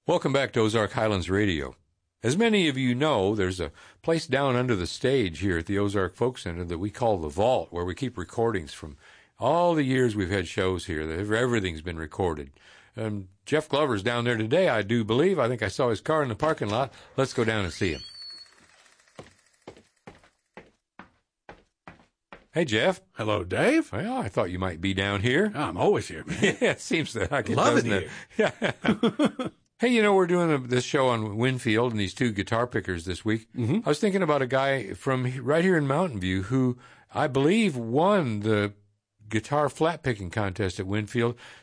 Welcome back to Ozark Highlands Radio. As many of you know, there's a place down under the stage here at the Ozark Folk Center that we call the Vault, where we keep recordings from all the years we've had shows here. Everything's been recorded. Jeff Glover's down there today, I do believe. I think I saw his car in the parking lot. Let's go down and see him. Hey, Jeff. Hello, Dave. Well, I thought you might be down here. I'm always here, man. Yeah, it seems that I can. Love it here. Yeah. Hey, we're doing this show on Winfield and these two guitar pickers this week. Mm-hmm. I was thinking about a guy from right here in Mountain View who I believe won the guitar flat picking contest at Winfield.